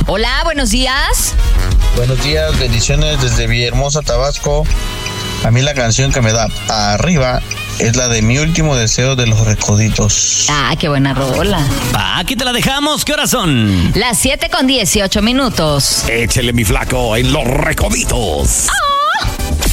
Hola, buenos días. Buenos días, bendiciones desde Villahermosa, Tabasco. A mí la canción que me da arriba es la de Mi Último Deseo de Los Recoditos. Ah, qué buena rola. Aquí te la dejamos. ¿Qué horas son? Las 7:18. Échele, mi flaco, en Los Recoditos. ¡Oh!